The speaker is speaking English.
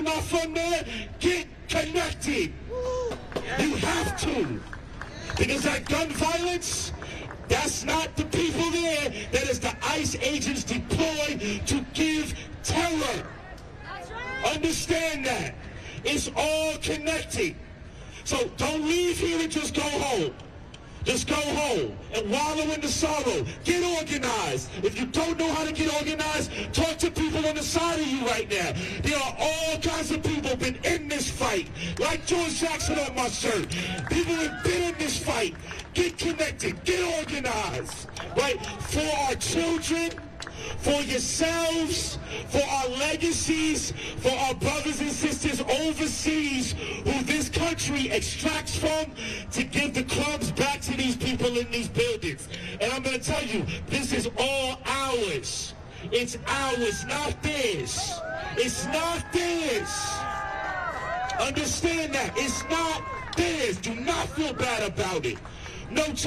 you're not from there, get connected. You have to. Because that gun violence, that's not the people there. That is the ICE agents deployed to give terror. Understand that. It's all connected. So don't leave here and just go home. Just go home and wallow in the sorrow. Get organized. If you don't know how to get organized, talk to people on the side of you right now. There are all kinds of people been in this fight. Like George Jackson on my shirt. People have been in this fight. Get connected. Get organized. Right? For our children, for yourselves, for our legacies, for our brothers and sisters overseas who this country extracts from, to give the clubs back to these people in these buildings. And I'm going to tell you, this is all ours. It's ours, not theirs. It's not theirs. Understand that. It's not theirs. Do not feel bad about it. No